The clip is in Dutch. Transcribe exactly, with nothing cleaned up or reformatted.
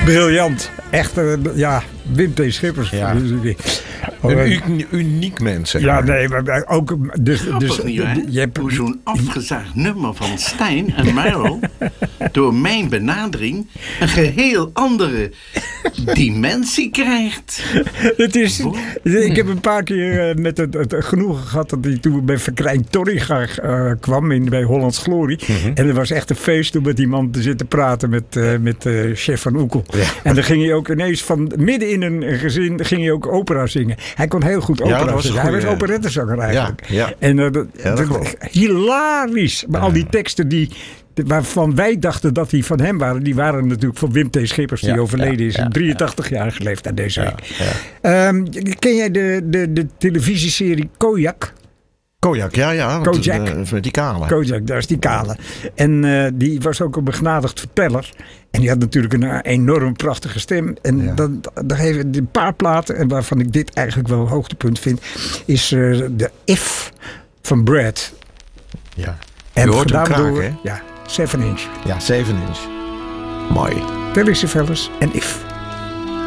Briljant. Echt, uh, ja, Wim T. Schippers. Ja. Een u- uniek mens, zeg Ja, maar. nee, maar ook... Dus, Grappig dus, niet, hè? je hebt, Hoe zo'n afgezaagd nummer van Stijn en Merel door mijn benadering een geheel andere dimensie krijgt. het is, ik heb een paar keer uh, met het, het genoegen gehad dat hij toen bij Verkrijnd Torringa uh, kwam in, bij Hollands Glorie. Mm-hmm. En er was echt een feest om met die man te zitten praten met, uh, met uh, chef Van Oekel. Ja. En dan ging hij ook ineens van midden in een gezin ging hij ook opera zingen. Hij kon heel goed opera ja, zingen. Hij was operettezanger eigenlijk. Ja, ja. En uh, dat, ja, dat dat, hilarisch. Maar ja. Al die teksten die... waarvan wij dachten dat die van hem waren, die waren natuurlijk van Wim T. Schippers, die ja, overleden ja, is. Ja, drieëntachtig ja. jaar geleefd aan deze week. Ja, ja. Um, ken jij de, de, de televisieserie Kojak? Kojak, ja, ja. Kojak. Uh, die kale. Kojak, daar is die kale. En uh, die was ook een begnadigd verteller. En die had natuurlijk een enorm prachtige stem. En ja. dan, dan heeft een paar platen, en waarvan ik dit eigenlijk wel een hoogtepunt vind, is uh, de If van Brad. Ja. En je hoort hem kraken, door, hè? Ja, seven inch. Ja, seven inch. Mooi. There is a fellas en If.